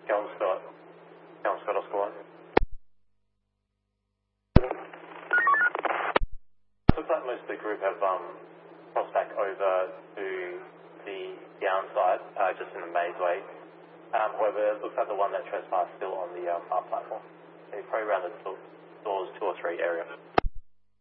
Callum Scott. Callum Scott, Oscar 1. Looks like most of the group have crossed back over to the downside, just in a maze way. However, it looks like the one that trespassed still on the up platform. They're probably around the doors 2 or 3 area.